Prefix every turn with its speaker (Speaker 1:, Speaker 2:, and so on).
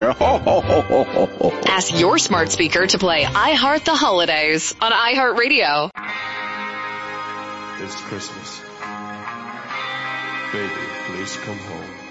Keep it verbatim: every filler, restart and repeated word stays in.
Speaker 1: Ask your smart speaker to play I Heart the Holidays on iHeartRadio.
Speaker 2: It's Christmas. Baby, please come home.